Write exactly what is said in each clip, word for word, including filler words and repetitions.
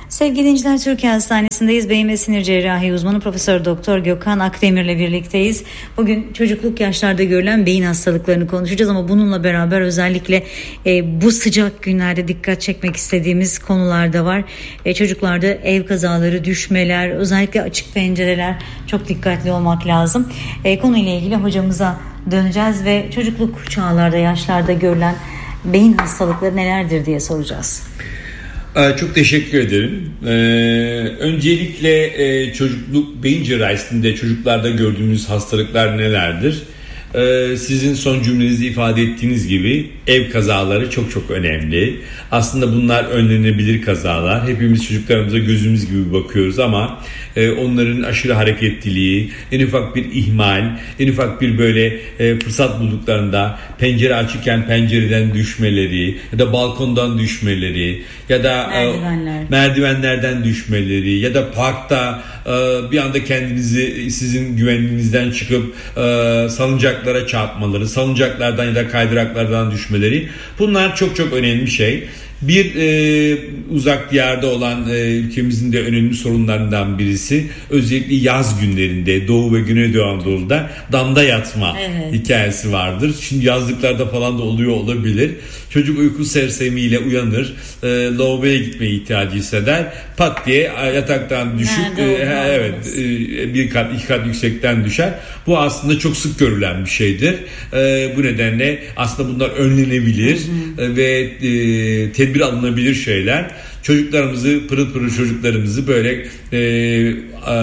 Sevgili dinleyiciler, Türkiye Hastanesi'ndeyiz. Beyin ve sinir cerrahi uzmanı Profesör Doktor Gökhan Akdemir'le birlikteyiz. Bugün çocukluk yaşlarda görülen beyin hastalıklarını konuşacağız ama bununla beraber özellikle e, bu sıcak günlerde dikkat çekmek istediğimiz konular da var. E, çocuklarda ev kazaları, düşmeler, özellikle açık pencereler, çok dikkatli olmak lazım. E, konuyla ilgili hocamıza döneceğiz ve çocukluk çağlarda, yaşlarda görülen beyin hastalıkları nelerdir diye soracağız. Çok teşekkür ederim. Ee, öncelikle e, çocukluk beyin cerrahisinde çocuklarda gördüğümüz hastalıklar nelerdir? Ee, sizin son cümlenizde ifade ettiğiniz gibi ev kazaları çok çok önemli. Aslında bunlar önlenebilir kazalar. Hepimiz çocuklarımıza gözümüz gibi bakıyoruz ama e, onların aşırı hareketliliği, en ufak bir ihmal, en ufak bir böyle e, fırsat bulduklarında pencere açıkken pencereden düşmeleri ya da balkondan düşmeleri ya da Merdivenler. e, merdivenlerden düşmeleri ya da parkta e, bir anda kendinizi sizin güvenliğinizden çıkıp e, salıncaklara çarpmaları, salıncaklardan ya da kaydıraklardan düşmeleri, bunlar çok çok önemli bir şey. Bir e, uzak diyarda olan e, ülkemizin de önemli sorunlarından birisi özellikle yaz günlerinde Doğu ve Güneydoğu Anadolu'da damda yatma evet. hikayesi vardır. Şimdi yazlıklarda falan da oluyor olabilir. Çocuk uyku sersemiyle uyanır, e, lavaboya gitmeye ihtiyacı hisseder, pat diye yataktan düşüp e, evet e, bir kat iki kat yüksekten düşer. Bu aslında çok sık görülen bir şeydir. E, bu nedenle aslında bunlar önlenebilir hı hı. E, ve e, tedbir alınabilir şeyler. Çocuklarımızı, pırıl pırıl çocuklarımızı böyle e, e,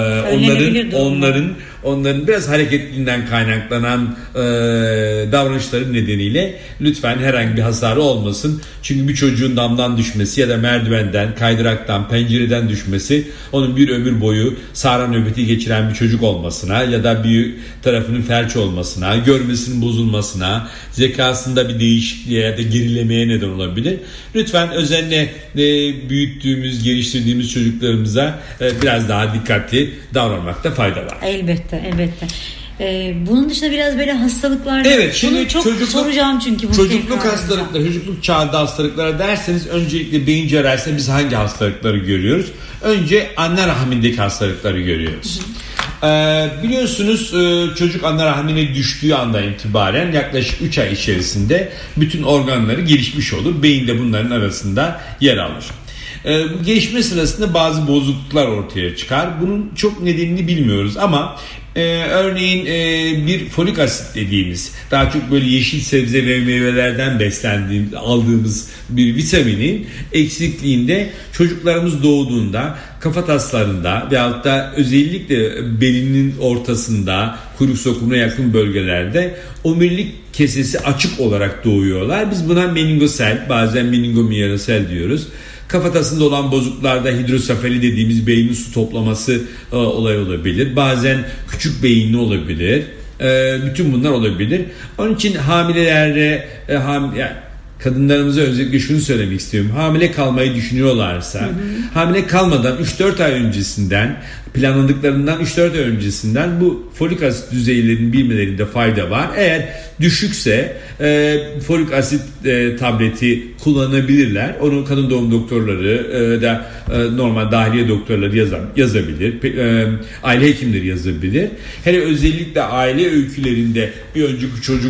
onların onların onların biraz hareketliliğinden kaynaklanan e, davranışları nedeniyle lütfen herhangi bir hasarı olmasın. Çünkü bir çocuğun damdan düşmesi ya da merdivenden, kaydıraktan, pencereden düşmesi onun bir ömür boyu sahra nöbeti geçiren bir çocuk olmasına ya da bir tarafının felç olmasına, görmesinin bozulmasına, zekasında bir değişikliğe ya da gerilemeye neden olabilir. Lütfen özenle e, büyüttüğümüz, geliştirdiğimiz çocuklarımıza e, biraz daha dikkatli davranmakta fayda var. Elbette, elbette. Ee, bunun dışında biraz böyle hastalıklar. Evet, şimdi bunu çok çocukluk, soracağım çünkü. Çocukluk hastalıkları, çocukluk çağında hastalıklara derseniz öncelikle beyin cerrahisinde biz hangi hastalıkları görüyoruz? Önce anne rahmindeki hastalıkları görüyoruz. Hı hı. Ee, biliyorsunuz çocuk anne rahmine düştüğü andan itibaren yaklaşık üç ay içerisinde bütün organları gelişmiş olur. Beyin de bunların arasında yer alır. Ee, bu gelişme sırasında bazı bozukluklar ortaya çıkar. Bunun çok nedenini bilmiyoruz ama e, örneğin e, bir folik asit dediğimiz, daha çok böyle yeşil sebze ve meyvelerden beslendiğimiz, aldığımız bir vitaminin eksikliğinde çocuklarımız doğduğunda kafataslarında veyahut da özellikle belinin ortasında, kuyruk sokumuna yakın bölgelerde omurilik kesesi açık olarak doğuyorlar. Biz buna meningosel, bazen meningomiyelosel diyoruz. Kafatasında olan bozukluklarda hidrosefali dediğimiz beynin su toplaması e, olay olabilir. Bazen küçük beyinli olabilir. E, bütün bunlar olabilir. Onun için hamilelerde e, ham, yani kadınlarımıza özellikle şunu söylemek istiyorum. Hamile kalmayı düşünüyorlarsa, hı hı. hamile kalmadan üç dört ay öncesinden, planladıklarından üç dört ay öncesinden bu folik asit düzeylerini bilmelerinde fayda var. Eğer düşükse e, folik asit e, tableti kullanabilirler. Onu kadın doğum doktorları e, da e, normal dahiliye doktorları yazan, yazabilir. E, aile hekimleri yazabilir. Hele özellikle aile öykülerinde bir önceki çocuk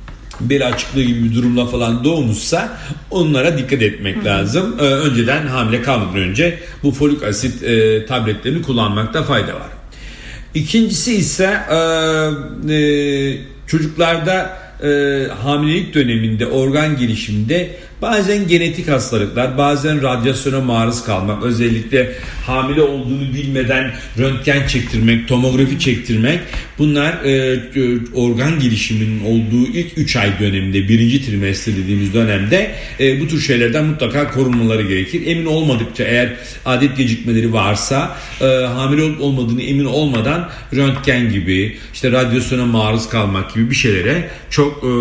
bel açıklığı gibi bir durumla falan doğmuşsa onlara dikkat etmek Hı. lazım. Ee, önceden hamile kalmadan önce bu folik asit e, tabletlerini kullanmakta fayda var. İkincisi ise e, e, çocuklarda e, hamilelik döneminde organ gelişiminde bazen genetik hastalıklar, bazen radyasyona maruz kalmak, özellikle hamile olduğunu bilmeden röntgen çektirmek, tomografi çektirmek, bunlar e, organ gelişiminin olduğu ilk üç ay döneminde, birinci trimester dediğimiz dönemde e, bu tür şeylerden mutlaka korunmaları gerekir. Emin olmadıkça, eğer adet gecikmeleri varsa, e, hamile olup olmadığını emin olmadan röntgen gibi, işte radyasyona maruz kalmak gibi bir şeylere çok e,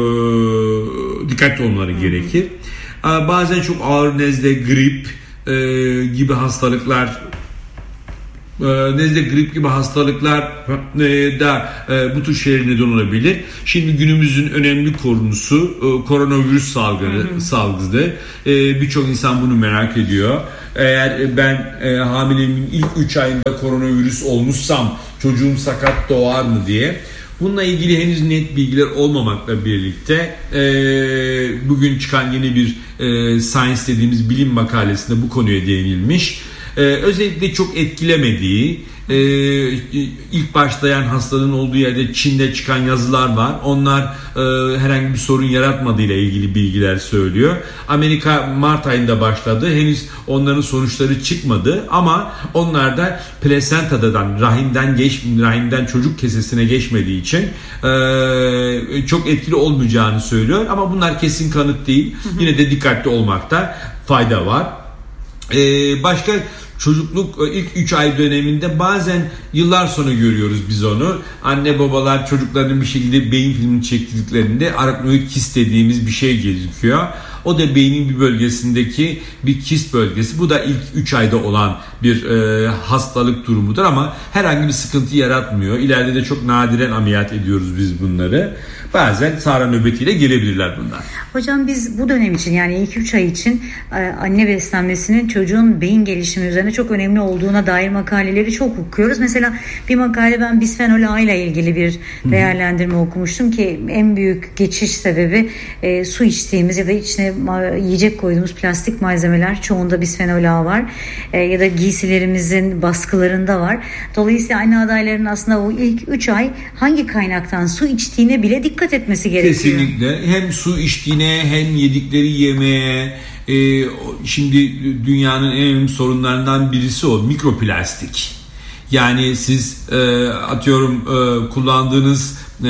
dikkatli olmaları Hı-hı. gerekir. Bazen çok ağır nezle, grip e, gibi hastalıklar nezle, grip gibi hastalıklar da bu tür şeyler neden olabilir. Şimdi günümüzün önemli konusu koronavirüs salgını, salgını. Birçok insan bunu merak ediyor. Eğer ben hamileliğimin ilk üç ayında koronavirüs olmuşsam çocuğum sakat doğar mı diye. Bununla ilgili henüz net bilgiler olmamakla birlikte e, bugün çıkan yeni bir e, Science dediğimiz bilim makalesinde bu konuya değinilmiş. E, özellikle çok etkilemediği, e, ilk başlayan hastalığın olduğu yerde Çin'de çıkan yazılar var. Onlar e, herhangi bir sorun yaratmadığıyla ilgili bilgiler söylüyor. Amerika Mart ayında başladı. Henüz onların sonuçları çıkmadı ama onlar da plasentadan, rahimden geç, rahimden çocuk kesesine geçmediği için e, çok etkili olmayacağını söylüyor. Ama bunlar kesin kanıt değil. Hı hı. Yine de dikkatli olmakta fayda var. E, başka çocukluk ilk üç ay döneminde bazen yıllar sonra görüyoruz biz onu. Anne babalar çocuklarının bir şekilde beyin filmini çektirdiklerinde araknoid kist dediğimiz bir şey gözüküyor. O da beynin bir bölgesindeki bir kist bölgesi. Bu da ilk üç ayda olan bir e, hastalık durumudur ama herhangi bir sıkıntı yaratmıyor. İleride de çok nadiren ameliyat ediyoruz biz bunları. Bazen sahra nöbetiyle gelebilirler bunlar. Hocam biz bu dönem için yani ilk üç ay için anne beslenmesinin çocuğun beyin gelişimi üzerine çok önemli olduğuna dair makaleleri çok okuyoruz. Mesela bir makale ben bisfenol A ile ilgili bir değerlendirme Hı-hı. okumuştum ki en büyük geçiş sebebi e, su içtiğimiz ya da içine yiyecek koyduğumuz plastik malzemeler, çoğunda bisfenol A var e, ya da giysilerimizin baskılarında var. Dolayısıyla anne adaylarının aslında o ilk üç ay hangi kaynaktan su içtiğine bile dikkat etmesi gerekiyor. Kesinlikle. Hem su içtiğine hem yedikleri yemeğe. Ee, şimdi dünyanın en önemli sorunlarından birisi o mikroplastik. Yani siz e, atıyorum e, kullandığınız e,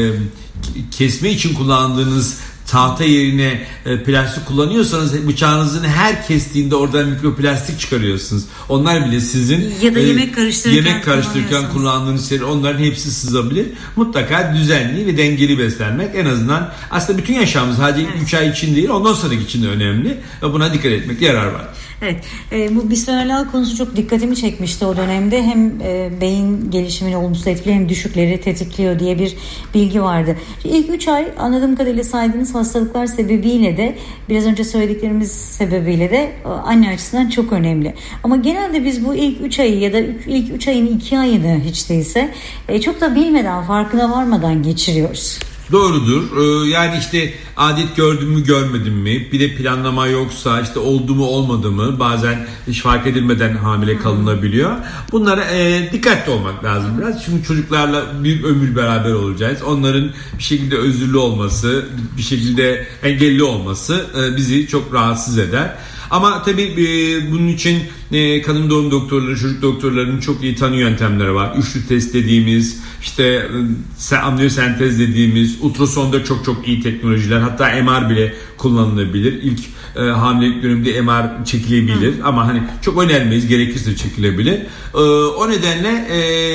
kesme için kullandığınız tahta yerine e, plastik kullanıyorsanız bıçağınızın her kestiğinde oradan mikroplastik çıkarıyorsunuz. Onlar bile sizin ya da yemek karıştırırken, yemek karıştırırken kullandığınız şeyler, onların hepsi sızabilir. Mutlaka düzenli ve dengeli beslenmek en azından aslında bütün yaşamımız sadece evet. üç ay için değil ondan sonraki için de önemli ve buna dikkat etmek yarar var. Evet, e, bu bisfenol A konusu çok dikkatimi çekmişti o dönemde. Hem e, beyin gelişimini olumsuz etkiliyor hem düşükleri tetikliyor diye bir bilgi vardı. İlk üç ay anladığım kadarıyla saydığınız hastalıklar sebebiyle de biraz önce söylediklerimiz sebebiyle de anne açısından çok önemli. Ama genelde biz bu ilk üç ayı ya da ilk üç ayın iki ayını hiç değilse e, çok da bilmeden, farkına varmadan geçiriyoruz. Doğrudur. Ee, yani işte adet gördüm mü görmedim mi, bir de planlama yoksa işte oldu mu olmadı mı, bazen hiç fark edilmeden hamile kalınabiliyor. Bunlara e, dikkatli olmak lazım biraz. Çünkü çocuklarla bir ömür beraber olacağız. Onların bir şekilde özürlü olması, bir şekilde engelli olması e, bizi çok rahatsız eder. Ama tabii e, bunun için e, kadın doğum doktorları, çocuk doktorlarının çok iyi tanı yöntemleri var. Üçlü test dediğimiz, işte e, amniyosentez dediğimiz, ultrasonda çok çok iyi teknolojiler. Hatta M R bile kullanılabilir. İlk e, hamilelik döneminde M R çekilebilir. Hı. Ama hani çok önermeyiz, gerekirse çekilebilir. E, o nedenle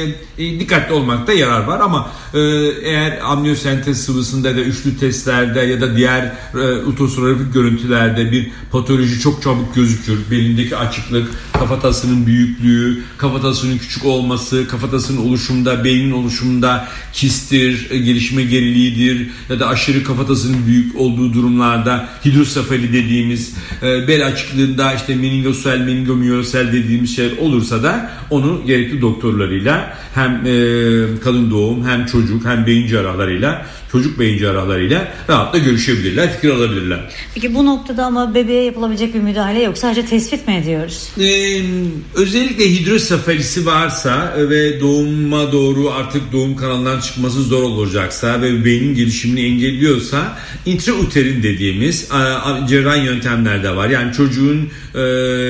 e, dikkatli olmakta yarar var. Ama e, eğer amniyosentez sıvısında da üçlü testlerde ya da diğer e, ultrasonografik görüntülerde bir patoloji çok çabuk gözükür. Belindeki açıklık, kafatasının büyüklüğü, kafatasının küçük olması, kafatasının oluşumunda, beynin oluşumunda kistir, gelişme geriliğidir ya da aşırı kafatasının büyük olduğu durumlarda hidrosefali dediğimiz e, bel açıklığında işte meningosel, meningomiyosel dediğimiz şeyler olursa da onu gerekli doktorlarıyla hem e, kadın doğum hem çocuk hem beyin cerrahlarıyla, çocuk beyin cerrahlarıyla rahatla görüşebilirler, fikir alabilirler. Peki bu noktada ama bebeğe yapılabilecek bir müdahale yok. Sadece tespit mi ediyoruz? Ee, özellikle hidrosefalisi varsa ve doğuma doğru artık doğum kanalından çıkması zor olacaksa ve beynin gelişimini engelliyorsa intrauterin dediğimiz cerrahi yöntemler de var. Yani çocuğun e,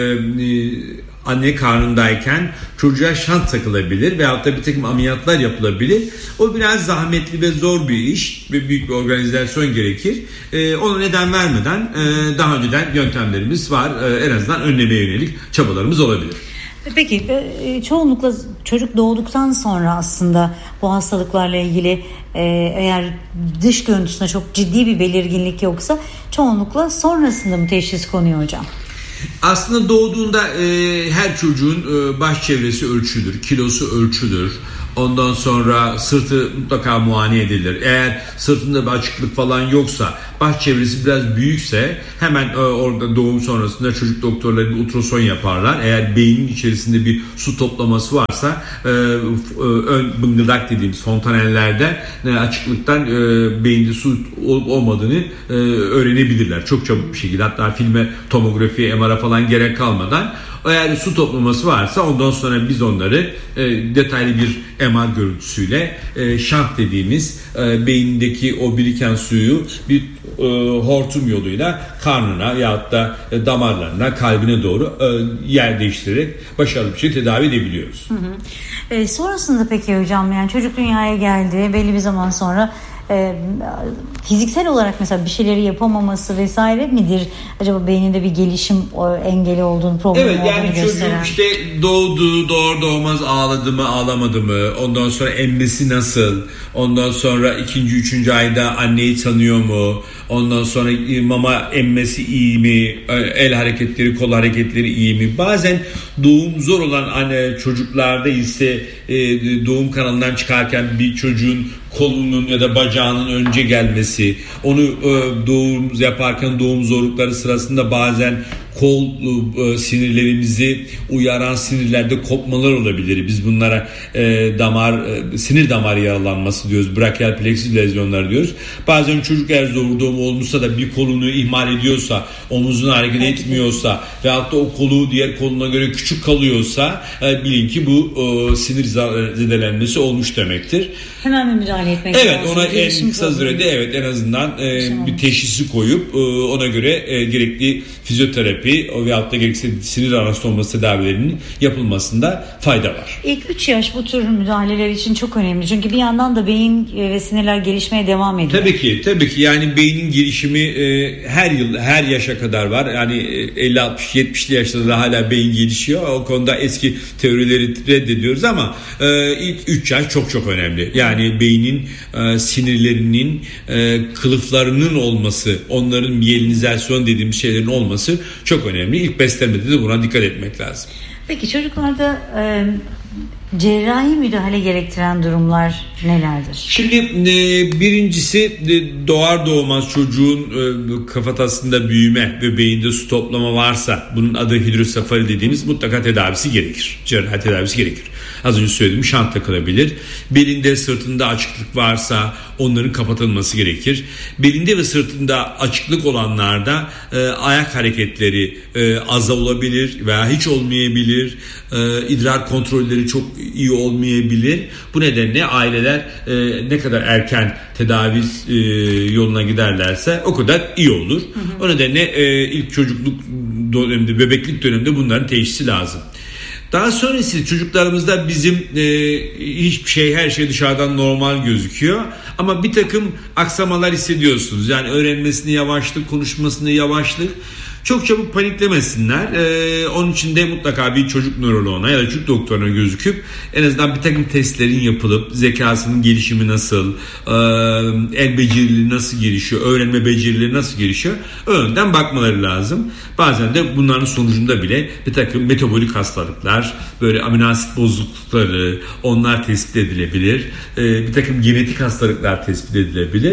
anne karnındayken çocuğa şant takılabilir veyahut da bir takım ameliyatlar yapılabilir. O biraz zahmetli ve zor bir iş ve büyük bir organizasyon gerekir. Ee, ona neden vermeden e, daha önceden yöntemlerimiz var. E, en azından önlemeye yönelik çabalarımız olabilir. Peki çoğunlukla çocuk doğduktan sonra aslında bu hastalıklarla ilgili eğer dış görüntüsünde çok ciddi bir belirginlik yoksa çoğunlukla sonrasında mı teşhis konuyor hocam? Aslında doğduğunda e, her çocuğun e, baş çevresi ölçülür, kilosu ölçülür. Ondan sonra sırtı mutlaka muayene edilir. Eğer sırtında bir açıklık falan yoksa, baş çevresi biraz büyükse hemen e, orada doğum sonrasında çocuk doktorları bir ultrason yaparlar. Eğer beynin içerisinde bir su toplaması varsa e, e, ön bıngıldak dediğimiz fontanellerde e, açıklıktan e, beyinde su olup olmadığını e, öğrenebilirler. Çok çabuk bir şekilde, hatta filme, tomografiye, M R'a falan gerek kalmadan. Eğer su toplaması varsa ondan sonra biz onları e, detaylı bir M R görüntüsüyle e, şant dediğimiz e, beyindeki o biriken suyu bir e, hortum yoluyla karnına yahut da e, damarlarına, kalbine doğru e, yer değiştirerek başarılı bir şey tedavi edebiliyoruz. Hı hı. E, sonrasında peki hocam, yani çocuk dünyaya geldi, belli bir zaman sonra e, fiziksel olarak mesela bir şeyleri yapamaması vesaire midir? Acaba beyninde bir gelişim engeli olduğunu, problemi evet, olduğunu yani gösteren? Çocuk işte doğdu, doğar doğmaz ağladı mı, ağlamadı mı? Ondan sonra emmesi nasıl? Ondan sonra ikinci, üçüncü ayda anneyi tanıyor mu? Ondan sonra mama emmesi iyi mi? El hareketleri, kol hareketleri iyi mi? Bazen doğum zor olan anne çocuklarda ise doğum kanalından çıkarken bir çocuğun kolunun ya da bacağının önce gelmesi, onu doğum yaparken doğum zorlukları sırasında bazen kol e, sinirlerimizi uyaran sinirlerde kopmalar olabilir. Biz bunlara e, damar e, sinir damar yaralanması diyoruz. Brachial plexus lezyonları diyoruz. Bazen çocuk eğer zor doğum olmuşsa da bir kolunu ihmal ediyorsa, omuzunu hareket etmiyorsa veyahut da o kolu diğer koluna göre küçük kalıyorsa e, bilin ki bu e, sinir zedelenmesi olmuş demektir. Hemen mi müdahale etmek evet, lazım? ona en kısa sürede evet en azından e, bir teşhisi koyup e, ona göre e, gerekli fizyoterapi veyahut da gerekirse sinir anastomosi tedavilerinin yapılmasında fayda var. İlk üç yaş bu tür müdahaleler için çok önemli. Çünkü bir yandan da beyin ve sinirler gelişmeye devam ediyor. Tabii ki, tabii ki. Yani beynin gelişimi e, her yıl, her yaşa kadar var. Yani elli altmış yetmişli yaşlarda hala beyin gelişiyor. O konuda eski teorileri reddediyoruz ama e, ilk üç yaş çok çok önemli. Yani beynin e, sinirlerinin e, kılıflarının olması, onların miyelinizasyon dediğimiz şeylerin olması çok önemli. İlk beslenmede de buna dikkat etmek lazım. Peki çocuklarda e, cerrahi müdahale gerektiren durumlar nelerdir? Şimdi e, birincisi e, doğar doğmaz çocuğun e, kafatasında büyüme ve beyinde su toplama varsa, bunun adı hidrosefali dediğimiz, mutlaka tedavisi gerekir. Cerrahi tedavisi gerekir. Az önce söylediğim şant takılabilir. Belinde, sırtında açıklık varsa onların kapatılması gerekir. Belinde ve sırtında açıklık olanlarda e, ayak hareketleri e, az olabilir veya hiç olmayabilir. E, idrar kontrolleri çok iyi olmayabilir. Bu nedenle aileler e, ne kadar erken tedavi e, yoluna giderlerse o kadar iyi olur. Hı hı. O nedenle e, ilk çocukluk döneminde, bebeklik döneminde bunların teşhisi lazım. Daha sonrası çocuklarımızda bizim e, hiçbir şey, her şey dışarıdan normal gözüküyor. Ama bir takım aksamalar hissediyorsunuz. Yani öğrenmesinde yavaşlık, konuşmasında yavaşlık. Çok çabuk paniklemesinler. Ee, onun için de mutlaka bir çocuk nöroloğuna ya da çocuk doktoruna gözüküp en azından bir takım testlerin yapılıp zekasının gelişimi nasıl, e, el becerileri nasıl gelişiyor, öğrenme becerileri nasıl gelişiyor, önden bakmaları lazım. Bazen de bunların sonucunda bile bir takım metabolik hastalıklar, böyle amino asit bozuklukları, onlar tespit edilebilir. Ee, bir takım genetik hastalıklar tespit edilebilir.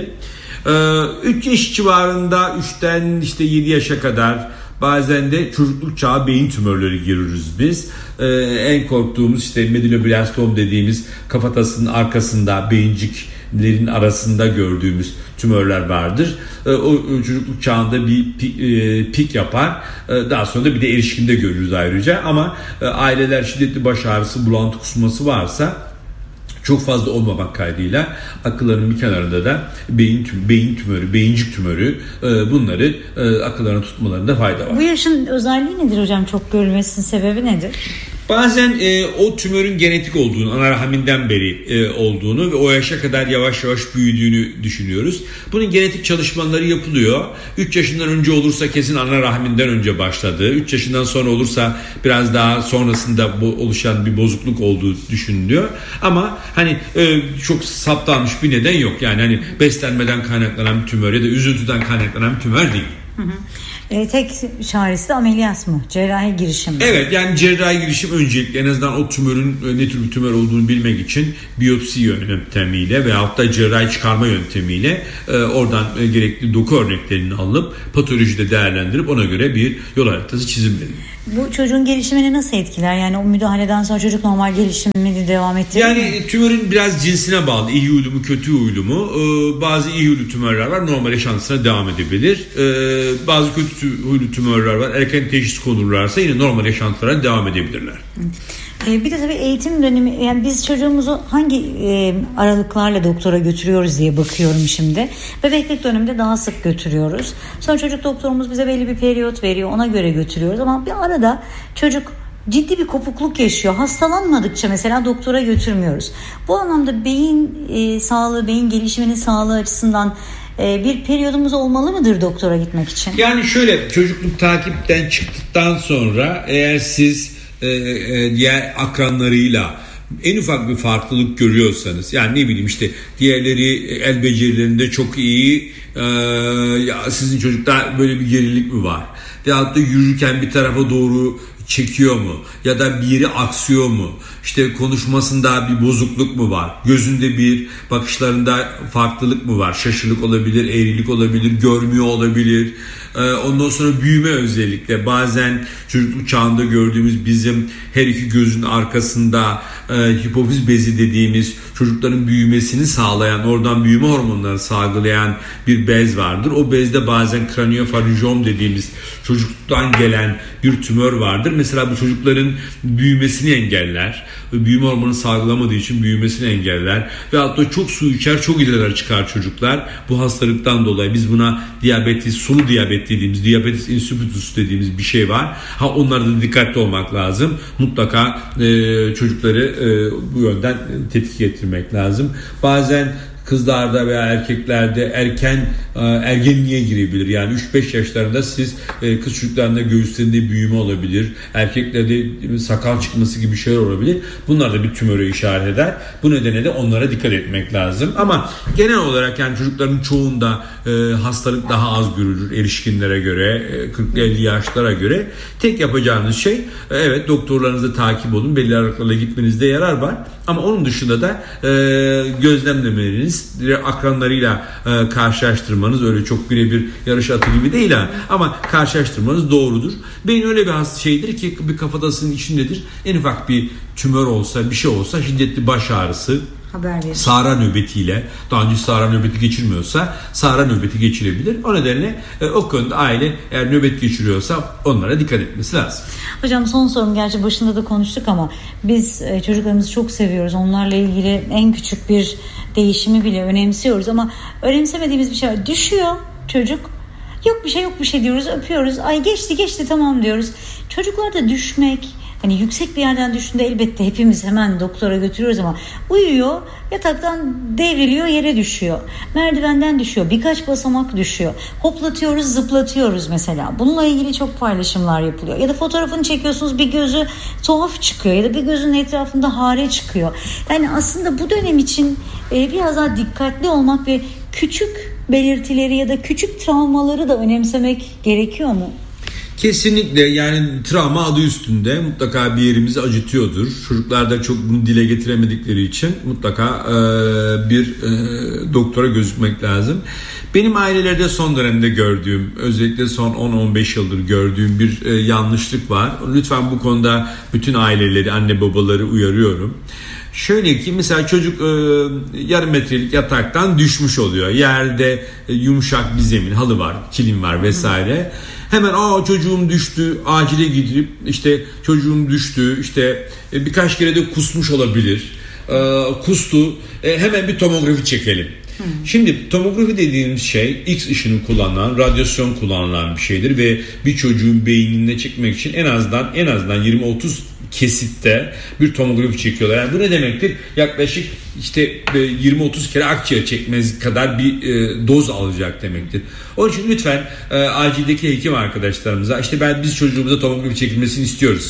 üç yaş civarında, üçten işte yedi yaşa kadar bazen de çocukluk çağı beyin tümörleri görürüz biz. Ee, en korktuğumuz işte meduloblastom dediğimiz kafatasının arkasında, beyinciklerin arasında gördüğümüz tümörler vardır. Ee, o çocukluk çağında bir pik, e, pik yapar. Ee, daha sonra da bir de erişkinde görürüz ayrıca. Ama e, aileler şiddetli baş ağrısı, bulantı, kusması varsa, çok fazla olmamak kaydıyla akılların bir kenarında da beyin tüm, beyin tümörü, beyincik tümörü, e, bunları e, akıllarına tutmalarında fayda var. Bu yaşın özelliği nedir hocam? Çok görülmesinin sebebi nedir? Bazen e, o tümörün genetik olduğunu, ana rahminden beri e, olduğunu ve o yaşa kadar yavaş yavaş büyüdüğünü düşünüyoruz. Bunun genetik çalışmaları yapılıyor. üç yaşından önce olursa kesin ana rahminden önce başladı. üç yaşından sonra olursa biraz daha sonrasında bu, oluşan bir bozukluk olduğu düşünülüyor. Ama hani e, çok saptanmış bir neden yok. Yani hani beslenmeden kaynaklanan bir tümör ya da üzüntüden kaynaklanan bir tümör değil. Hı hı. E, tek çaresi de ameliyat mı? Cerrahi girişim mi? Evet, yani cerrahi girişim öncelikle en azından o tümörün ne tür bir tümör olduğunu bilmek için biyopsi yöntemiyle veyahut da cerrahi çıkarma yöntemiyle e, oradan e, gerekli doku örneklerini alıp patolojide değerlendirip ona göre bir yol haritası çizilmeli. Bu çocuğun gelişimini nasıl etkiler? Yani o müdahaleden sonra çocuk normal gelişimini devam ettirir yani, mi? Yani tümörün biraz cinsine bağlı. İyi huylu mu kötü huylu mu? Ee, bazı iyi huylu tümörler var. Normal yaşantısına devam edebilir. Ee, bazı kötü huylu tümörler var. Erken teşhis konulurlarsa yine normal yaşantılara devam edebilirler. Ee, bir de tabii eğitim dönemi, yani biz çocuğumuzu hangi e, aralıklarla doktora götürüyoruz diye bakıyorum şimdi. Bebeklik döneminde daha sık götürüyoruz. Sonra çocuk doktorumuz bize belli bir periyot veriyor, ona göre götürüyoruz. Ama bir arada çocuk ciddi bir kopukluk yaşıyor. Hastalanmadıkça mesela doktora götürmüyoruz. Bu anlamda beyin e, sağlığı, beyin gelişiminin sağlığı açısından e, bir periyodumuz olmalı mıdır doktora gitmek için? Yani şöyle, çocukluk takipten çıktıktan sonra eğer siz e, e, diğer akranlarıyla en ufak bir farklılık görüyorsanız, yani ne bileyim işte diğerleri el becerilerinde çok iyi, e, ya sizin çocukta böyle bir gerilik mi var? Veyahut da yürürken bir tarafa doğru çekiyor mu? Ya da bir yeri aksıyor mu? İşte konuşmasında bir bozukluk mu var? Gözünde bir, bakışlarında farklılık mı var? Şaşılık olabilir, eğrilik olabilir, görmüyor olabilir. Ondan sonra büyüme özellikle bazen çocukluk çağında gördüğümüz bizim her iki gözün arkasında e, hipofiz bezi dediğimiz çocukların büyümesini sağlayan, oradan büyüme hormonlarını salgılayan bir bez vardır. O bezde bazen kraniofaryngom dediğimiz çocukluktan gelen bir tümör vardır. Mesela bu çocukların büyümesini engeller. Büyüme hormonu salgılamadığı için büyümesini engeller. Ve hatta çok su içer, çok idrar çıkar çocuklar. Bu hastalıktan dolayı biz buna diyabetes, sulu diyabet dediğimiz, diabetes insipidus dediğimiz bir şey var. Ha, onlarda da dikkatli olmak lazım. Mutlaka e, çocukları e, bu yönden tetkik ettirmek lazım. Bazen kızlarda veya erkeklerde erken e, ergenliğe girebilir. Yani üç beş yaşlarında siz e, kız çocuklarında göğüslerinde büyüme olabilir. Erkeklerde sakal çıkması gibi şeyler olabilir. Bunlar da bir tümöre işaret eder. Bu nedenle de onlara dikkat etmek lazım. Ama genel olarak yani çocukların çoğunda e, hastalık daha az görülür erişkinlere göre, e, kırk elli yaşlara göre. Tek yapacağınız şey e, evet doktorlarınızı takip olun. Belli aralıklarla gitmenizde yarar var. Ama onun dışında da e, gözlemlemeleriniz, akranlarıyla e, karşılaştırmanız, öyle çok birebir yarış atı gibi değil ha, ama karşılaştırmanız doğrudur. Beyin öyle bir has şeydir ki bir kafatasının içindedir. En ufak bir tümör olsa, bir şey olsa şiddetli baş ağrısı, Sahra nöbetiyle, daha önce Sahra nöbeti geçirmiyorsa Sahra nöbeti geçirebilir. O nedenle e, o konuda aile eğer nöbet geçiriyorsa onlara dikkat etmesi lazım. Hocam son sorum, gerçi başında da konuştuk ama biz e, çocuklarımızı çok seviyoruz. Onlarla ilgili en küçük bir değişimi bile önemsiyoruz ama önemsemediğimiz bir şey var. Düşüyor çocuk. Yok bir şey yok bir şey diyoruz, öpüyoruz. Ay geçti geçti tamam diyoruz. Çocuklarda düşmek, hani yüksek bir yerden düşündüğünde elbette hepimiz hemen doktora götürüyoruz ama uyuyor, yataktan devriliyor, yere düşüyor. Merdivenden düşüyor, birkaç basamak düşüyor. Hoplatıyoruz, zıplatıyoruz mesela. Bununla ilgili çok paylaşımlar yapılıyor. Ya da fotoğrafını çekiyorsunuz, bir gözü tuhaf çıkıyor ya da bir gözün etrafında hare çıkıyor. Yani aslında bu dönem için e, biraz daha dikkatli olmak ve küçük belirtileri ya da küçük travmaları da önemsemek gerekiyor mu? Kesinlikle, yani travma adı üstünde mutlaka bir yerimizi acıtıyordur. Çocuklar da çok bunu dile getiremedikleri için mutlaka e, bir e, doktora gözükmek lazım. Benim ailelerde son dönemde gördüğüm, özellikle son on on beş yıldır gördüğüm bir e, yanlışlık var. Lütfen bu konuda bütün aileleri, anne babaları uyarıyorum. Şöyle ki mesela çocuk e, yarım metrelik yataktan düşmüş oluyor. Yerde e, yumuşak bir zemin, halı var, kilim var vesaire. Hemen aa çocuğum düştü, acile gidip işte çocuğum düştü, işte e, birkaç kere de kusmuş olabilir. E, kustu, e, hemen bir tomografi çekelim. Hmm. Şimdi tomografi dediğimiz şey X ışını kullanılan, radyasyon kullanılan bir şeydir ve bir çocuğun beynine çekmek için en azından en azından yirmi otuz kesitte bir tomografi çekiyorlar. Yani bu ne demektir? Yaklaşık işte yirmi otuz kere akciğer çekmez kadar bir e, doz alacak demektir. Onun için lütfen e, acildeki hekim arkadaşlarımıza işte ben biz çocuğumuza tomografi çekilmesini istiyoruz.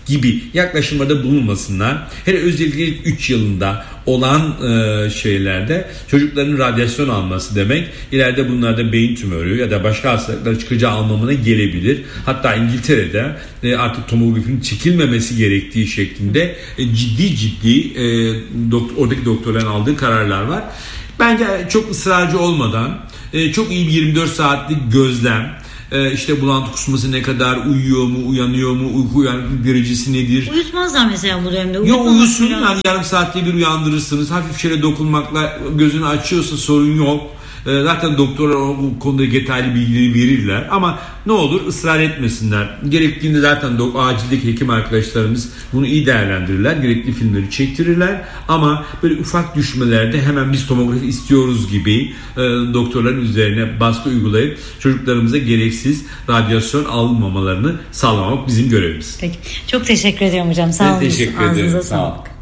gibi yaklaşımlarda bulunmasınlar. Hele özellikle üç yılında olan e, şeylerde çocukların radyasyon alması demek ileride bunlarda beyin tümörü ya da başka hastalıklar çıkacağı anlamına gelebilir. Hatta İngiltere'de e, artık tomografinin çekilmemesi gerektiği şeklinde e, ciddi ciddi e, dok- oradaki doktorların aldığı kararlar var. Bence çok ısrarcı olmadan e, çok iyi bir yirmi dört saatlik gözlem, e, işte bulantı kusması ne kadar, uyuyor mu, uyanıyor mu, uyku uyanıklık derecesi nedir? Uyutmazlar mesela bu dönemde. Yok, uyusun yani, yarım saatte bir uyandırırsınız. Hafif şöyle dokunmakla gözünü açıyorsa sorun yok. Zaten doktorlar bu konuda detaylı bilgileri verirler ama ne olur ısrar etmesinler. Gerektiğinde zaten do- acildeki hekim arkadaşlarımız bunu iyi değerlendirirler. Gerekli filmleri çektirirler ama böyle ufak düşmelerde hemen biz tomografi istiyoruz gibi e, doktorların üzerine baskı uygulayıp çocuklarımıza gereksiz radyasyon almamalarını sağlamak bizim görevimiz. Peki. Çok teşekkür ediyorum hocam. Sağ olun. Ben teşekkür ederim. Ağzınıza Sağ olun. sağlık.